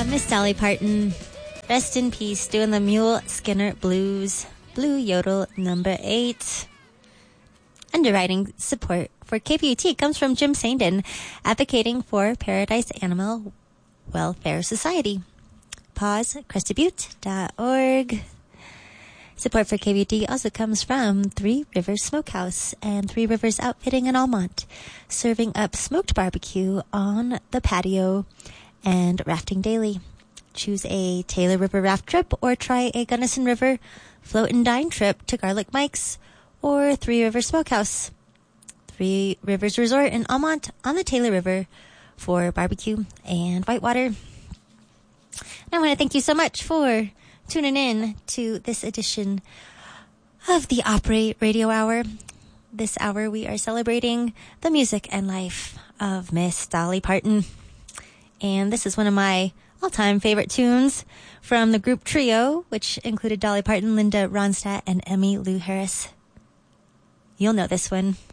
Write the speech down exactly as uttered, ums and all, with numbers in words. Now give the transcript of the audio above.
Miss Dolly Parton, rest in peace, doing the Mule Skinner Blues, Blue Yodel number eight. Underwriting support for K P U T comes from Jim Sandin, advocating for Paradise Animal Welfare Society. Pause, crested butte dot org. Support for K B T also comes from Three Rivers Smokehouse and Three Rivers Outfitting in Almont, serving up smoked barbecue on the patio and rafting daily. Choose a Taylor River raft trip or try a Gunnison River float and dine trip to Garlic Mike's or Three Rivers Smokehouse. Three Rivers Resort in Almont on the Taylor River for barbecue and whitewater. And I want to thank you so much for tuning in to this edition of the Opry Radio Hour. This hour we are celebrating the music and life of Miss Dolly Parton. And this is one of my all-time favorite tunes from the group Trio, which included Dolly Parton, Linda Ronstadt, and Emmylou Harris. You'll know this one.